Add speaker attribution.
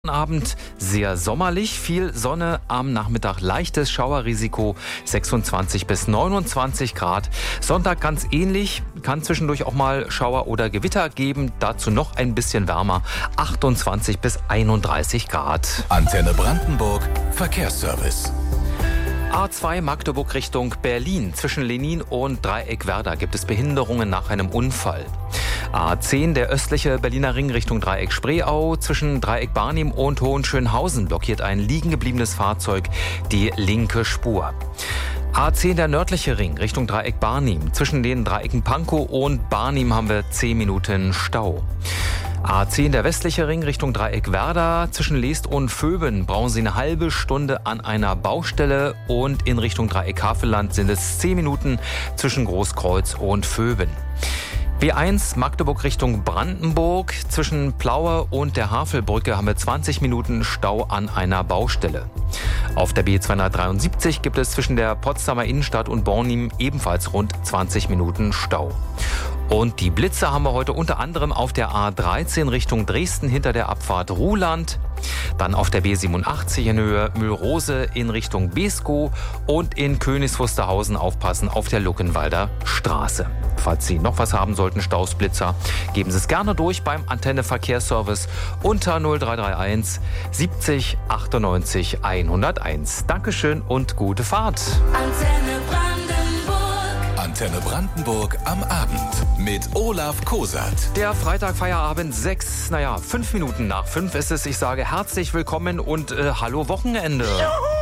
Speaker 1: Abend sehr sommerlich, viel Sonne, am Nachmittag leichtes Schauerrisiko, 26 bis 29 Grad. Sonntag ganz ähnlich, kann zwischendurch auch mal Schauer oder Gewitter geben, dazu noch ein bisschen wärmer, 28 bis 31 Grad.
Speaker 2: Antenne Brandenburg, Verkehrsservice.
Speaker 1: A2 Magdeburg Richtung Berlin. Zwischen Lenin und Dreieck Werder gibt es Behinderungen nach einem Unfall. A10, der östliche Berliner Ring Richtung Dreieck Spreeau. Zwischen Dreieck Barnim und Hohenschönhausen blockiert ein liegen gebliebenes Fahrzeug die linke Spur. A10, der nördliche Ring Richtung Dreieck Barnim. Zwischen den Dreiecken Pankow und Barnim haben wir 10 Minuten Stau. A10, der westliche Ring Richtung Dreieck Werder. Zwischen Leest und Vöben brauchen Sie eine halbe Stunde an einer Baustelle und in Richtung Dreieck Havelland sind es 10 Minuten zwischen Großkreuz und Vöben. B1 Magdeburg Richtung Brandenburg. Zwischen Plaue und der Havelbrücke haben wir 20 Minuten Stau an einer Baustelle. Auf der B273 gibt es zwischen der Potsdamer Innenstadt und Bornim ebenfalls rund 20 Minuten Stau. Und die Blitze haben wir heute unter anderem auf der A13 Richtung Dresden hinter der Abfahrt Ruhland. Dann auf der B87 in Höhe Mühlrose in Richtung Beeskow und in Königs Wusterhausen aufpassen auf der Luckenwalder Straße. Falls Sie noch was haben sollten, Staus, Blitzer, geben Sie es gerne durch beim Antenne Verkehrsservice unter 0331 70 98 101. Dankeschön und gute Fahrt.
Speaker 2: Antenne Brandenburg am Abend mit Olaf Kosat.
Speaker 1: Der Freitagfeierabend 5 Minuten nach 5 ist es. Ich sage herzlich willkommen und hallo Wochenende.
Speaker 3: Juhu!